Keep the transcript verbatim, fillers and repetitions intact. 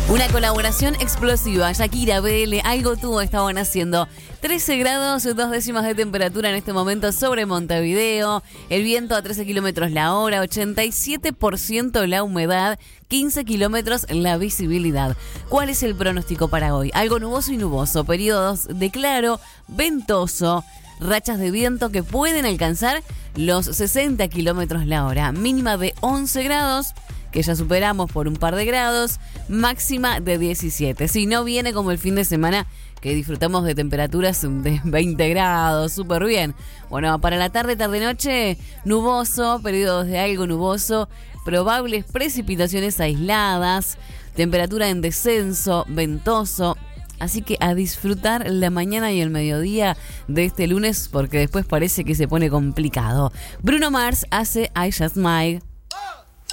Una colaboración explosiva. Shakira, B L, Algo Tú estaban haciendo. trece grados, dos décimas de temperatura en este momento sobre Montevideo. El viento a trece kilómetros la hora, ochenta y siete por ciento la humedad, quince kilómetros la visibilidad. ¿Cuál es el pronóstico para hoy? Algo nuboso y nuboso, periodos de claro, ventoso, rachas de viento que pueden alcanzar los sesenta kilómetros la hora, mínima de once grados, que ya superamos por un par de grados, máxima de diecisiete. Si no viene como el fin de semana, que disfrutamos de temperaturas de veinte grados, súper bien. Bueno, para la tarde, tarde-noche, nuboso, periodos de algo nuboso, probables precipitaciones aisladas, temperatura en descenso, ventoso. Así que a disfrutar la mañana y el mediodía de este lunes, porque después parece que se pone complicado. Bruno Mars hace I Just Might.